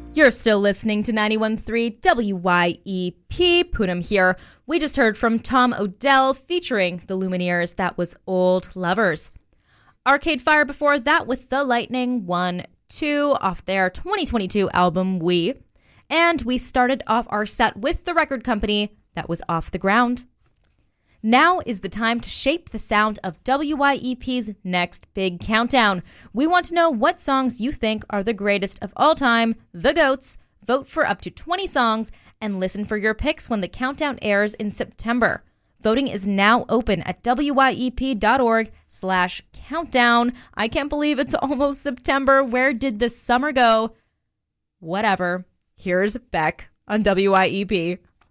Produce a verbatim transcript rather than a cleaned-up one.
You're still listening to ninety-one point three W Y E P. Poonam here. We just heard from Tom Odell featuring the Lumineers. That was Old Lovers. Arcade Fire before that with The Lightning one two off their twenty twenty-two album We. And we started off our set with The Record Company. That was Off the Ground. Now is the time to shape the sound of W Y E P's next big countdown. We want to know what songs you think are the greatest of all time, the GOATs. Vote for up to twenty songs and listen for your picks when the countdown airs in September. Voting is now open at wyep.org slash countdown. I can't believe it's almost September. Where did the summer go? Whatever. Here's Beck on W Y E P.